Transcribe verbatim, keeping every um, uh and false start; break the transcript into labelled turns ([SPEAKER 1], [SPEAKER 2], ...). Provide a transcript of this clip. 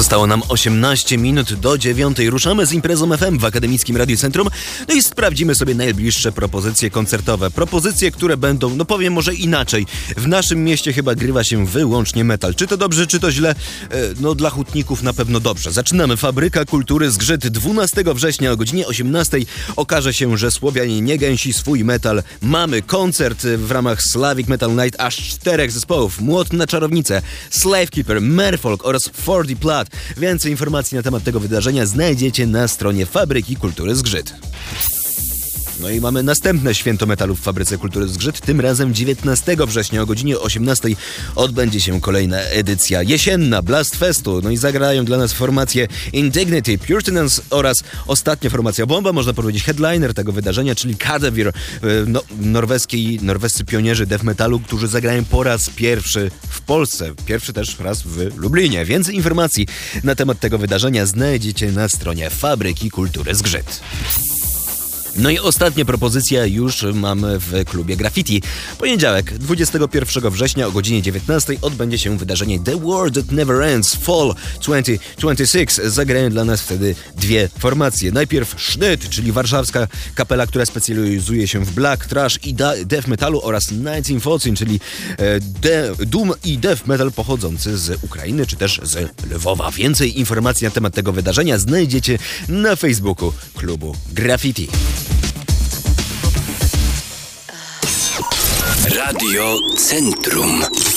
[SPEAKER 1] Zostało nam osiemnaście minut do dziewiątej. Ruszamy z imprezą F M w Akademickim Radiu Centrum. No i sprawdzimy sobie najbliższe propozycje koncertowe. Propozycje, które będą, no powiem może inaczej. W naszym mieście chyba grywa się wyłącznie metal. Czy to dobrze, czy to źle? E, no dla hutników na pewno dobrze. Zaczynamy. Fabryka Kultury Zgrzyt. dwunastego września o godzinie osiemnastej okaże się, że Słowianie nie gęsi swój metal. Mamy koncert w ramach Slavic Metal Night aż czterech zespołów. Młot na czarownicę, Slavekeeper, Merfolk oraz For the Blood. Więcej informacji na temat tego wydarzenia znajdziecie na stronie Fabryki Kultury Zgrzyt. No i mamy następne święto metalu w Fabryce Kultury Zgrzyt. Tym razem dziewiętnastego września o godzinie osiemnastej odbędzie się kolejna edycja jesienna Blast Festu. No i zagrają dla nas formacje Indignity, Puritans oraz ostatnia formacja Bomba, można powiedzieć headliner tego wydarzenia, czyli Kadavir, no, norweski, norwescy pionierzy death metalu, którzy zagrają po raz pierwszy w Polsce. Pierwszy też raz w Lublinie. Więcej informacji na temat tego wydarzenia znajdziecie na stronie Fabryki Kultury Zgrzyt. No i ostatnia propozycja już mamy w klubie Graffiti. Poniedziałek, dwudziestego pierwszego września o godzinie dziewiętnastej odbędzie się wydarzenie The War That Never Ends Fall dwa tysiące dwudziesty szósty. Zagrają dla nas wtedy dwie formacje. Najpierw Sznyt, czyli warszawska kapela, która specjalizuje się w black, trash i da- death metalu, oraz tysiąc dziewięćset czterdzieści, czyli e, de- doom i death metal pochodzący z Ukrainy czy też z Lwowa. Więcej informacji na temat tego wydarzenia znajdziecie na Facebooku klubu Graffiti.
[SPEAKER 2] Radio Centrum.